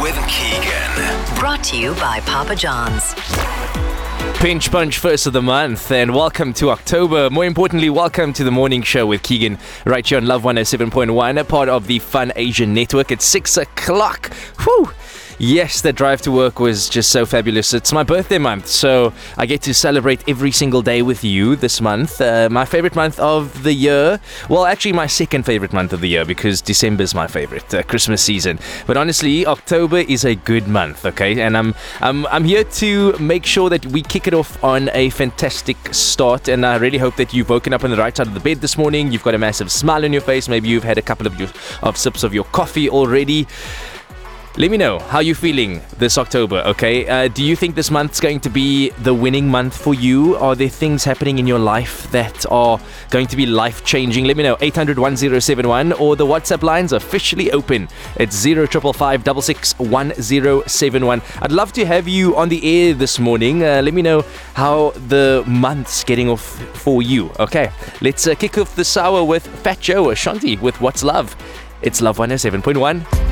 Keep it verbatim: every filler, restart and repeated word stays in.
with Keegan. Brought to you by Papa John's. Pinch Punch first of the month, and welcome to October. More importantly, welcome to the morning show with Keegan, right here on Love one oh seven point one, a part of the Fun Asian Network. It's six o'clock. Whew! Yes, the drive to work was just so fabulous. It's my birthday month, so I get to celebrate every single day with you this month. Uh, my favorite month of the year. Well, actually, my second favorite month of the year, because December is my favorite, uh, Christmas season. But honestly, October is a good month, okay? And I'm, I'm, I'm here to make sure that we kick it off on a fantastic start. And I really hope that you've woken up on the right side of the bed this morning. You've got a massive smile on your face. Maybe you've had a couple of, your, of sips of your coffee already. Let me know how you're feeling this October, okay? Uh, do you think this month's going to be the winning month for you? Are there things happening in your life that are going to be life-changing? Let me know. eight hundred, one oh seven one, or the WhatsApp lines are officially open. It's zero five five five six six one zero seven one. I'd love to have you on the air this morning. Uh, let me know how the month's getting off for you, okay? Let's uh, kick off this hour with Fat Joe, Ashanti, with What's Love. It's Love one oh seven point one.